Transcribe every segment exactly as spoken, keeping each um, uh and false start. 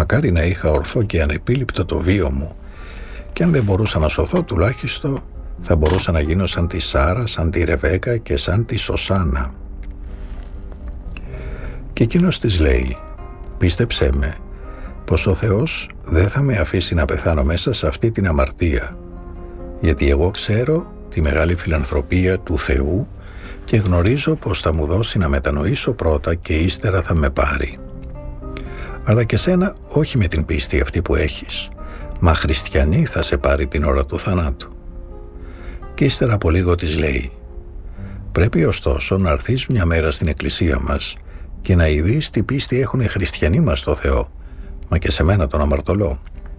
Μακάρι να είχα ορθό και ανεπίληπτο το βίο μου, και αν δεν μπορούσα να σωθώ, τουλάχιστον θα μπορούσα να γίνω σαν τη Σάρα, σαν τη Ρεβέκα και σαν τη Σωσάνα. Και εκείνος της λέει: πίστεψέ με πως ο Θεός δεν θα με αφήσει να πεθάνω μέσα σε αυτή την αμαρτία, γιατί εγώ ξέρω τη μεγάλη φιλανθρωπία του Θεού και γνωρίζω πως θα μου δώσει να μετανοήσω πρώτα και ύστερα θα με πάρει. Αλλά και σένα όχι με την πίστη αυτή που έχεις, μα χριστιανή θα σε πάρει την ώρα του θανάτου. Και ύστερα από λίγο της λέει: πρέπει ωστόσο να έρθεις μια μέρα στην εκκλησία μας και να ειδείς τι πίστη έχουν οι χριστιανοί μας στο Θεό, μα και σε μένα τον αμαρτωλό.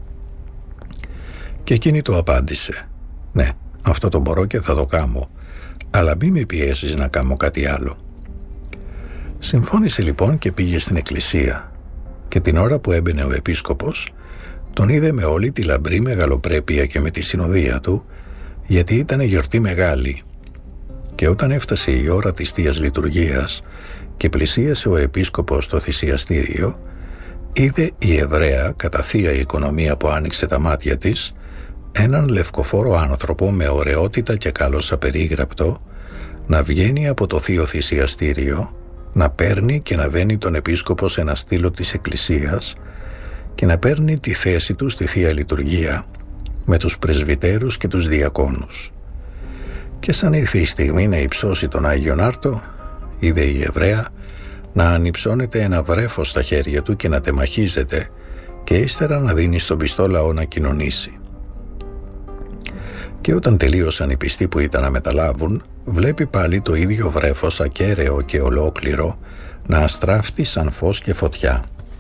Και εκείνη του απάντησε: ναι, αυτό το μπορώ και θα το κάνω, αλλά μη με πιέσεις να κάνω κάτι άλλο. Συμφώνησε λοιπόν και πήγε στην εκκλησία, και την ώρα που έμπαινε ο επίσκοπος τον είδε με όλη τη λαμπρή μεγαλοπρέπεια και με τη συνοδεία του, γιατί ήταν γιορτή μεγάλη. Και όταν έφτασε η ώρα της Θείας Λειτουργίας και πλησίασε ο επίσκοπος στο θυσιαστήριο, είδε η Εβραία, κατά θεία οικονομία που άνοιξε τα μάτια της, έναν λευκοφόρο άνθρωπο με ωραιότητα και καλώς απερίγραπτο να βγαίνει από το θείο θυσιαστήριο, να παίρνει και να δένει τον επίσκοπο σε ένα στήλο της εκκλησίας και να παίρνει τη θέση του στη Θεία Λειτουργία με τους πρεσβυτέρους και τους διακόνους. Και σαν ήρθε η στιγμή να υψώσει τον Άγιον Άρτο, είδε η Εβραία να ανυψώνεται ένα βρέφος στα χέρια του και να τεμαχίζεται, και ύστερα να δίνει στον πιστό λαό να κοινωνήσει. Και όταν τελείωσαν οι πιστοί που ήταν να μεταλάβουν, βλέπει πάλι το ίδιο βρέφος ακέραιο και ολόκληρο να αστράφτει σαν φως και φωτιά.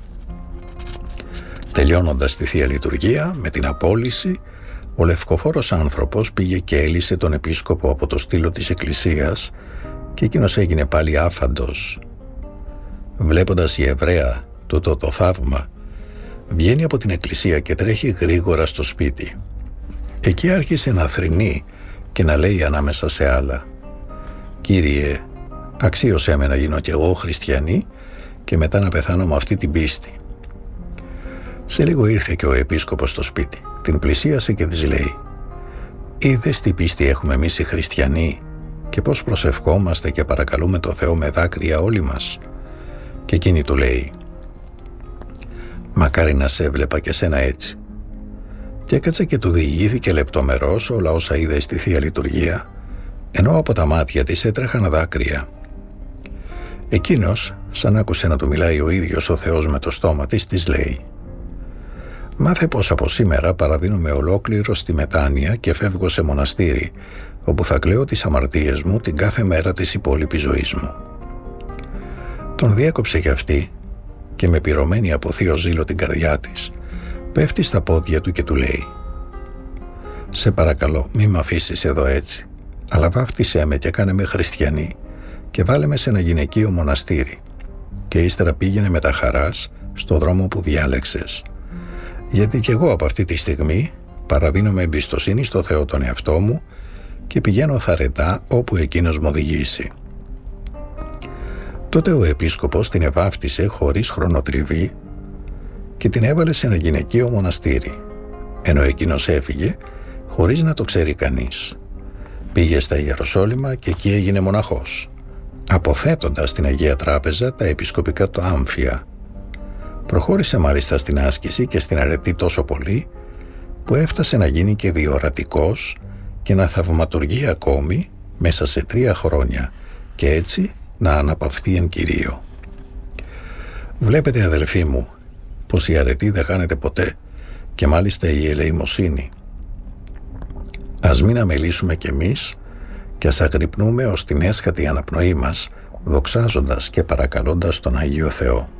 Τελειώνοντας τη Θεία Λειτουργία με την απόλυση, ο λευκοφόρος άνθρωπος πήγε και έλυσε τον επίσκοπο από το στήλο της εκκλησίας, και εκείνος έγινε πάλι άφαντος. Βλέποντας η Εβραία τούτο το θαύμα, βγαίνει από την εκκλησία και τρέχει γρήγορα στο σπίτι. Εκεί άρχισε να θρηνεί και να λέει ανάμεσα σε άλλα: «Κύριε, αξίωσέ με να γίνω κι εγώ χριστιανή και μετά να πεθάνω με αυτή την πίστη». Σε λίγο ήρθε και ο επίσκοπος στο σπίτι, την πλησίασε και της λέει: «Είδες τι πίστη έχουμε εμείς οι χριστιανοί και πώς προσευχόμαστε και παρακαλούμε το Θεό με δάκρυα όλοι μας?» Και εκείνη του λέει: «Μακάρι να σε έβλεπα και σένα έτσι». Και έκατσε και του διηγήθηκε λεπτομερώς όλα όσα είδε στη Θεία Λειτουργία, ενώ από τα μάτια της έτρεχαν δάκρυα. Εκείνος, σαν άκουσε να του μιλάει ο ίδιος ο Θεός με το στόμα της, της λέει: «Μάθε πως από σήμερα παραδίνομαι ολόκληρο στη μετάνοια και φεύγω σε μοναστήρι, όπου θα κλαίω τις αμαρτίες μου την κάθε μέρα της υπόλοιπης ζωής μου». Τον διέκοψε κι αυτή, και με πυρωμένη από θείο ζήλο την καρδιά της, πέφτει στα πόδια του και του λέει: «Σε παρακαλώ, μη μ' αφήσεις εδώ έτσι, αλλά βάφτισέ με και κάνε με χριστιανή και βάλε με σε ένα γυναικείο μοναστήρι, και ύστερα πήγαινε με τα χαράς στο δρόμο που διάλεξες, γιατί κι εγώ από αυτή τη στιγμή παραδίνομαι εμπιστοσύνη στο Θεό τον εαυτό μου και πηγαίνω θαρετά όπου εκείνος μου οδηγήσει». Τότε ο επίσκοπος την εβάφτισε χωρίς χρονοτριβή και την έβαλε σε ένα γυναικείο μοναστήρι, ενώ εκείνος έφυγε χωρίς να το ξέρει κανείς. Πήγε στα Ιεροσόλυμα και εκεί έγινε μοναχός, αποθέτοντας στην Αγία Τράπεζα τα επισκοπικά του άμφια. Προχώρησε μάλιστα στην άσκηση και στην αρετή τόσο πολύ, που έφτασε να γίνει και διορατικός και να θαυματουργεί ακόμη μέσα σε τρία χρόνια, και έτσι να αναπαυθεί εν Κυρίω. Βλέπετε, αδελφοί μου, πως η αρετή δεν χάνεται ποτέ, και μάλιστα η ελεημοσύνη. Ας μην αμελήσουμε κι εμείς και ας αγρυπνούμε ως την έσχατη αναπνοή μας, δοξάζοντας και παρακαλώντας τον Άγιο Θεό.